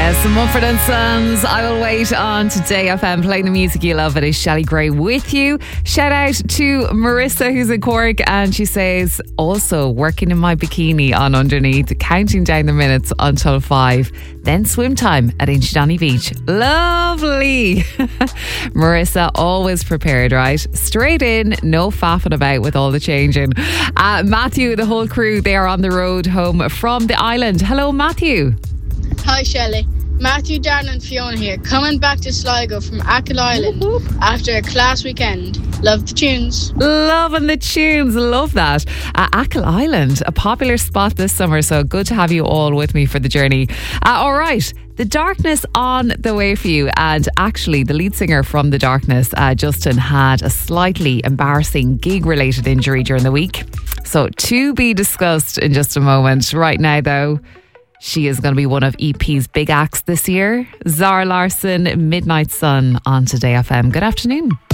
Yes, Mumford and Sons, I Will Wait on Today FM, playing the music you love. It is Shelley Gray with you. Shout out to Marissa, who's in Cork, and she says, also working in my bikini on underneath, counting down the minutes until 5, then swim time at Inchydonny Beach. Lovely. Marissa, always prepared, right? Straight in, no faffing about with all the changing. Matthew, the whole crew, they are on the road home from the island. Hello, Matthew. Hi Shelley, Matthew, Darren and Fiona here, coming back to Sligo from Achill Island after a class weekend. Love the tunes. Loving the tunes, love that. Achill Island, a popular spot this summer, so good to have you all with me for the journey. All right, The Darkness on the way for you, and actually the lead singer from The Darkness, Justin, had a slightly embarrassing gig-related injury during the week, so to be discussed in just a moment. Right now though, she is going to be one of EP's big acts this year. Zara Larsson, Midnight Sun on Today FM. Good afternoon.